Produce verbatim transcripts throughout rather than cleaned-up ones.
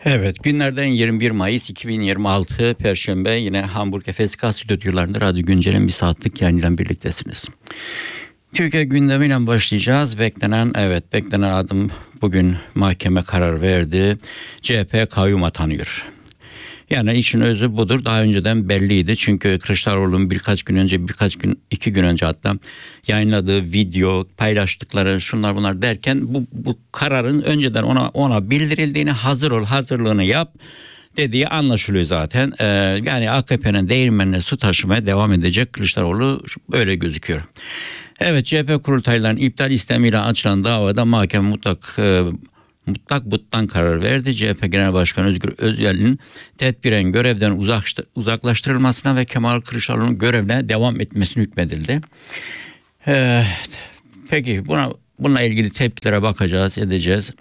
Evet, günlerden yirmi bir Mayıs iki bin yirmi altı Perşembe, yine Hamburg F S K stüdyolarında Radyo Güncel'in bir saatlik yayınıyla birliktesiniz. Türkiye gündemiyle başlayacağız. Beklenen, evet beklenen adım, bugün mahkeme karar verdi. C H P kayyum atanıyor. Yani işin özü budur. Daha önceden belliydi. Çünkü Kılıçdaroğlu'nun birkaç gün önce, birkaç gün, iki gün önce hatta yayınladığı video, paylaştıkları şunlar bunlar derken bu, bu kararın önceden ona ona bildirildiğini, hazır ol, hazırlığını yap dediği anlaşılıyor zaten. Ee, yani A K P'nin değirmenine su taşımaya devam edecek Kılıçdaroğlu, böyle gözüküyor. Evet, C H P kurultaylarının iptal istemiyle açılan davada mahkeme mutlak e, mutlak buttan karar verdi. C H P Genel Başkanı Özgür Özel'in tedbiren görevden uzaklaştırılmasına ve Kemal Kılıçdaroğlu'nun görevine devam etmesine hükmedildi. Ee, peki buna bununla ilgili tepkilere bakacağız, edeceğiz.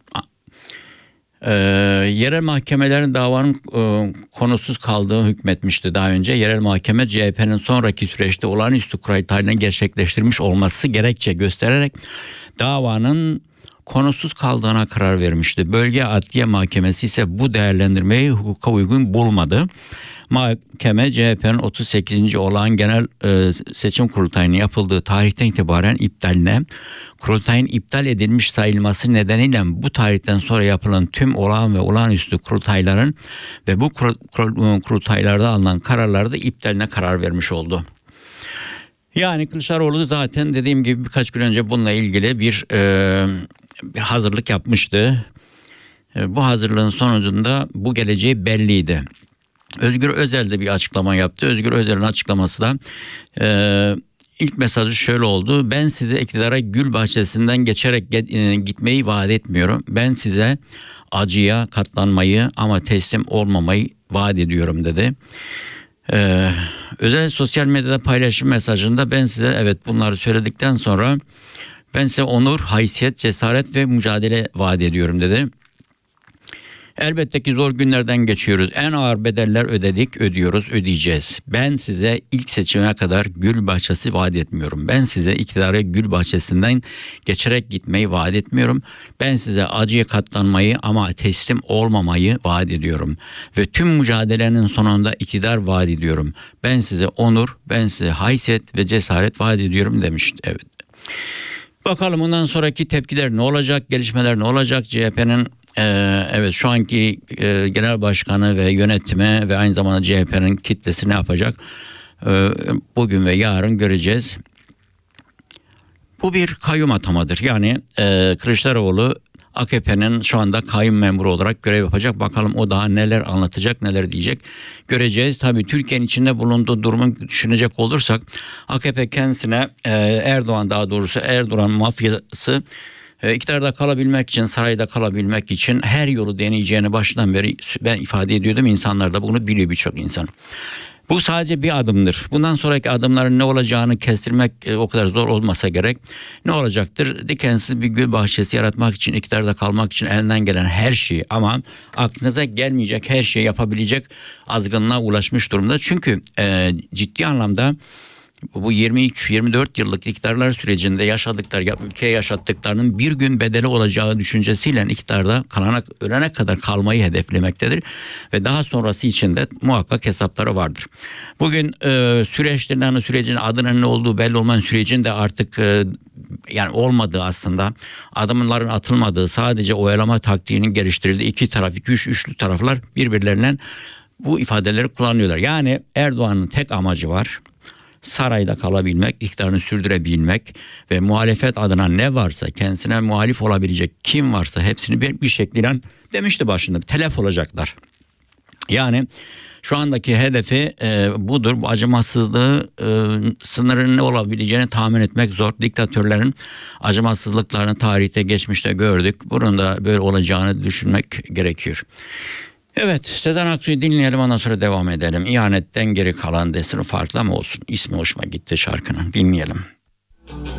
Ee, yerel mahkemelerin davanın e, konusuz kaldığı hükmetmişti daha önce. Yerel mahkeme C H P'nin sonraki süreçte olağanüstü kurultaylarını gerçekleştirmiş olması gerekçe göstererek davanın konusuz kaldığına karar vermişti. Bölge Adliye Mahkemesi ise bu değerlendirmeyi hukuka uygun bulmadı. Mahkeme C H P'nin otuz sekizinci olağan genel e, seçim kurultayının yapıldığı tarihten itibaren iptaline, kurultayın iptal edilmiş sayılması nedeniyle bu tarihten sonra yapılan tüm olağan ve olağanüstü kurultayların ve bu kur, kur, kurultaylarda alınan kararlarda iptaline karar vermiş oldu. Yani Kılıçdaroğlu zaten dediğim gibi birkaç gün önce bununla ilgili bir, e, bir hazırlık yapmıştı. E, bu hazırlığın sonucunda bu geleceği belliydi. Özgür Özel de bir açıklama yaptı. Özgür Özel'in açıklaması da e, ilk mesajı şöyle oldu. Ben size iktidara gül bahçesinden geçerek e, gitmeyi vaat etmiyorum. Ben size acıya katlanmayı ama teslim olmamayı vaat ediyorum dedi. Ee, özel sosyal medyada paylaşım mesajında ben size evet bunları söyledikten sonra ben size onur, haysiyet, cesaret ve mücadele vaat ediyorum dedi. Elbette ki zor günlerden geçiyoruz. En ağır bedeller ödedik, ödüyoruz, ödeyeceğiz. Ben size ilk seçime kadar gül bahçesi vaat etmiyorum. Ben size iktidara gül bahçesinden geçerek gitmeyi vaat etmiyorum. Ben size acıya katlanmayı ama teslim olmamayı vaat ediyorum. Ve tüm mücadelenin sonunda iktidar vaat ediyorum. Ben size onur, ben size haysiyet ve cesaret vaat ediyorum demişti. Evet. Bakalım bundan sonraki tepkiler ne olacak, gelişmeler ne olacak? C H P'nin Ee, evet şu anki e, genel başkanı ve yönetime ve aynı zamanda C H P'nin kitlesi ne yapacak? Ee, bugün ve yarın göreceğiz. Bu bir kayyum atamadır. Yani e, Kılıçdaroğlu A K P'nin şu anda kayyum memuru olarak görev yapacak. Bakalım o daha neler anlatacak, neler diyecek göreceğiz. Tabii Türkiye'nin içinde bulunduğu durumu düşünecek olursak A K P kendisine e, Erdoğan daha doğrusu Erdoğan mafyası İktidarda kalabilmek için, sarayda kalabilmek için her yolu deneyeceğini baştan beri ben ifade ediyordum. İnsanlar da bunu biliyor, birçok insan. Bu sadece bir adımdır. Bundan sonraki adımların ne olacağını kestirmek o kadar zor olmasa gerek. Ne olacaktır? Dikensiz bir gül bahçesi yaratmak için, iktidarda kalmak için elinden gelen her şeyi ama aklınıza gelmeyecek her şeyi yapabilecek azgınlığa ulaşmış durumda. Çünkü e, ciddi anlamda bu yirmi üç yirmi dört yıllık iktidarlar sürecinde yaşadıkları, ülkeye yaşattıklarının bir gün bedeli olacağı düşüncesiyle iktidarda kalana, ölene kadar kalmayı hedeflemektedir. Ve daha sonrası için de muhakkak hesapları vardır. Bugün e, süreçlerin sürecin adının ne olduğu belli olmayan sürecin de artık e, yani olmadığı, aslında adımların atılmadığı, sadece oyalama taktiğinin geliştirildiği iki taraf, iki üç üçlü taraflar birbirlerinden bu ifadeleri kullanıyorlar. Yani Erdoğan'ın tek amacı var: sarayda kalabilmek, iktidarını sürdürebilmek ve muhalefet adına ne varsa, kendisine muhalif olabilecek kim varsa hepsini bir, bir şekliyle demişti başında telef olacaklar. Yani şu andaki hedefi e, budur. Bu acımasızlığı e, sınırın ne olabileceğini tahmin etmek zor. Diktatörlerin acımasızlıklarını tarihte, geçmişte gördük. Bunun da böyle olacağını düşünmek gerekiyor. Evet, Sezen Aksu'yu dinleyelim, ondan sonra devam edelim. İhanetten geri kalan desin farklı ama olsun. İsmi hoşuma gitti şarkının. Dinleyelim.